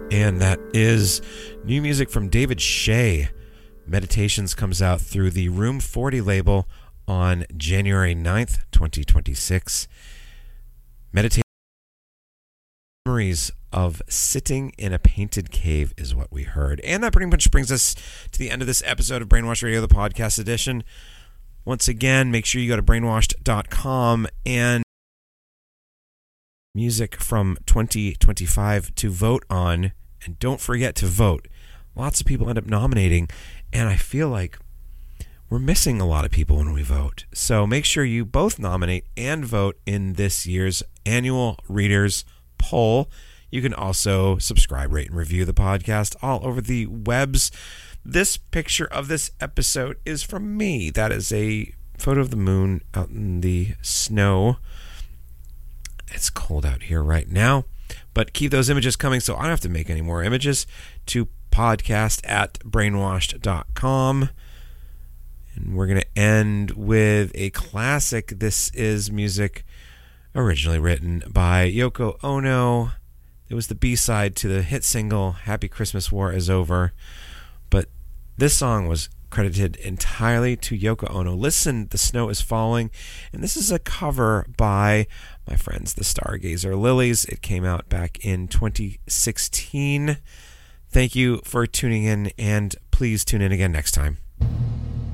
And that is new music from David Shea. Meditations comes out through the Room 40 label on January 9th, 2026. Meditation memories of sitting in a painted cave is what we heard. And that pretty much brings us to the end of this episode of Brainwashed Radio, the podcast edition. Once again, make sure you go to brainwashed.com and music from 2025 to vote on. And don't forget to vote. Lots of people end up nominating, and I feel like we're missing a lot of people when we vote. So make sure you both nominate and vote in this year's annual Readers Poll. You can also subscribe, rate, and review the podcast all over the webs. This picture of this episode is from me. That is a photo of the moon out in the snow. It's cold out here right now. But keep those images coming so I don't have to make any more images to podcast@brainwashed.com. And we're going to end with a classic. This is music originally written by Yoko Ono. It was the B-side to the hit single Happy Christmas, War Is Over. But this song was credited entirely to Yoko Ono. Listen, The Snow Is Falling. And this is a cover by my friends, the Stargazer Lilies. It came out back in 2016. Thank you for tuning in, and please tune in again next time.